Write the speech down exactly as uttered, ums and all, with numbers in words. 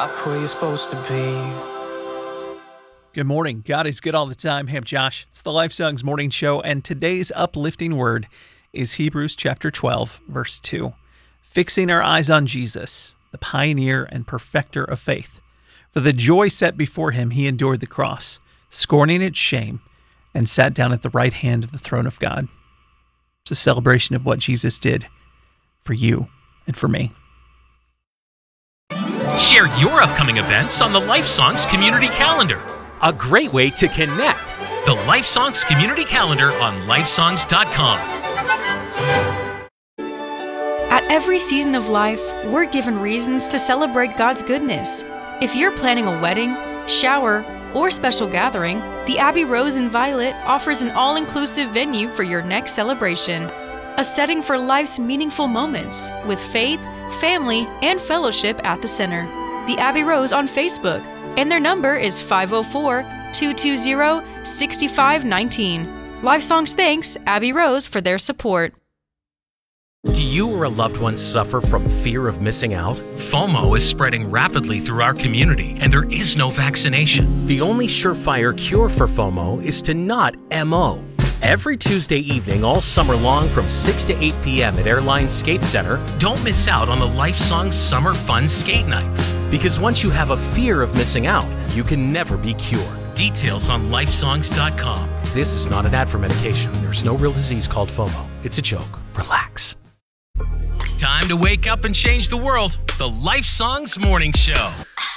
Stop where you're supposed to be. Good morning. God is good all the time. Hey, I'm Josh. It's the Life Songs Morning Show, and today's uplifting word is Hebrews chapter twelve, verse two. Fixing our eyes on Jesus, the pioneer and perfecter of faith. For the joy set before him, he endured the cross, scorning its shame, and sat down at the right hand of the throne of God. It's a celebration of what Jesus did for you and for me. Share your upcoming events on the Life Songs Community Calendar. A great way to connect. The Life Songs Community Calendar on life songs dot com. At every season of life, we're given reasons to celebrate God's goodness. If you're planning a wedding, shower, or special gathering, the Abbey Rose in Violet offers an all-inclusive venue for your next celebration. A setting for life's meaningful moments, with faith, family, and fellowship at the center. The Abbey Rose on Facebook, and their number is five oh four, two two zero, six five one nine. Life Songs thanks Abbey Rose for their support. Do you or a loved one suffer from fear of missing out? FOMO is spreading rapidly through our community, and there is no vaccination. The only surefire cure for FOMO is to not M O. Every Tuesday evening all summer long from six to eight p.m. at Airline Skate Center, don't miss out on the Life Songs Summer Fun Skate Nights. Because once you have a fear of missing out, you can never be cured. Details on life songs dot com. This is not an ad for medication. There's no real disease called FOMO. It's a joke. Relax. Time to wake up and change the world. The Life Songs Morning Show.